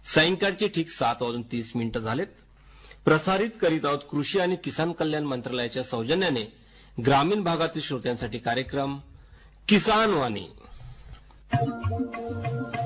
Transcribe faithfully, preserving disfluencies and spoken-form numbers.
सायंकाळचे ठीक सात वाजून तीस मिनिटं झालेत. प्रसारित करीत आहोत कृषी आणि किसान कल्याण मंत्रालयाच्या सौजन्याने ग्रामीण भागातील श्रोत्यांसाठी कार्यक्रम किसान वाणी.